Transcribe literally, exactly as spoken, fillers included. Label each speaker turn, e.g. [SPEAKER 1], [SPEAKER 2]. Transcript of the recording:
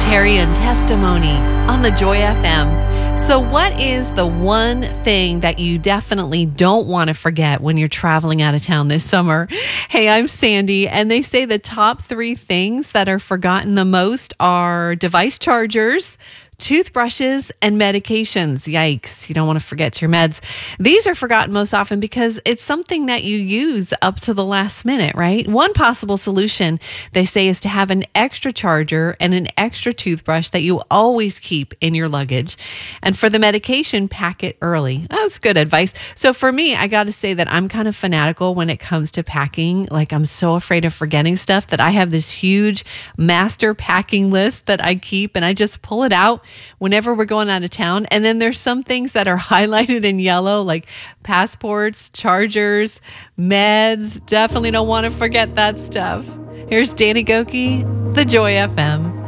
[SPEAKER 1] Terry and Testimony on the Joy F M. So what is the one thing that you definitely don't want to forget when you're traveling out of town this summer? Hey, I'm Sandy, and they say the top three things that are forgotten the most are device chargers, toothbrushes, and medications. Yikes. You don't want to forget your meds. These are forgotten most often because it's something that you use up to the last minute, right? One possible solution, they say, is to have an extra charger and an extra toothbrush that you always keep in your luggage. And for the medication, pack it early. That's good advice. So for me, I got to say that I'm kind of fanatical when it comes to packing. Like, I'm so afraid of forgetting stuff that I have this huge master packing list that I keep, and I just pull it out whenever we're going out of town. And then there's some things that are highlighted in yellow, like passports, chargers, meds. Definitely don't want to forget that stuff. Here's Danny Gokey, the Joy F M.